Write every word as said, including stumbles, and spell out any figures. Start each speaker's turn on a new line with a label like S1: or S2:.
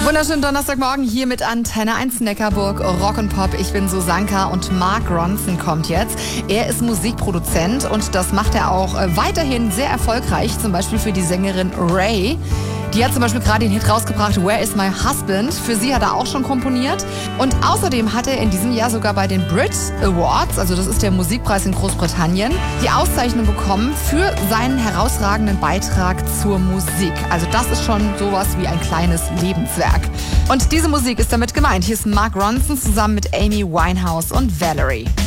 S1: Wunderschönen Donnerstagmorgen hier mit Antenne eins Neckarburg, Rock und Pop. Ich bin Susanka und Mark Ronson kommt jetzt. Er ist Musikproduzent und das macht er auch weiterhin sehr erfolgreich, zum Beispiel für die Sängerin Ray. Die hat zum Beispiel gerade den Hit rausgebracht, Where is my husband? Für sie hat er auch schon komponiert. Und außerdem hat er in diesem Jahr sogar bei den Brit Awards, also das ist der Musikpreis in Großbritannien, die Auszeichnung bekommen für seinen herausragenden Beitrag zur Musik. Also das ist schon sowas wie ein kleines Lebenswerk. Und diese Musik ist damit gemeint. Hier ist Mark Ronson zusammen mit Amy Winehouse und Valerie.